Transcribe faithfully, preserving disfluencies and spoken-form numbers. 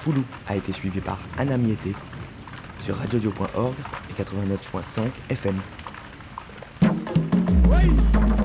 Foulou a été suivi par Anna Miete sur radiodio point org et quatre-vingt-neuf point cinq F M.